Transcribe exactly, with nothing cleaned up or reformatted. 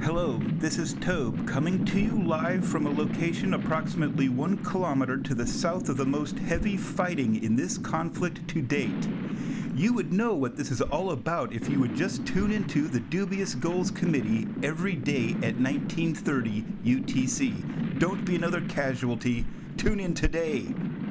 Hello, this is Tobe coming to you live from a location approximately one kilometer to the south of the most heavy fighting in this conflict to date. You would know what this is all about if you would just tune into the Dubious Goals Committee every day at nineteen thirty U T C. Don't be another casualty. Tune in today.